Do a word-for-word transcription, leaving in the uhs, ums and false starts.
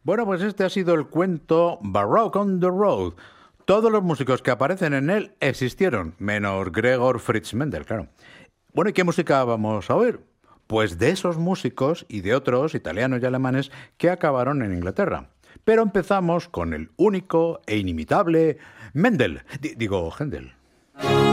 Bueno, pues este ha sido el cuento Baroque on the Road. Todos los músicos que aparecen en él existieron, menos Gregor Fritz Mendel, claro. Bueno, ¿y qué música vamos a oír? Pues de esos músicos y de otros italianos y alemanes que acabaron en Inglaterra. Pero empezamos con el único e inimitable Mendel, D- digo, Händel.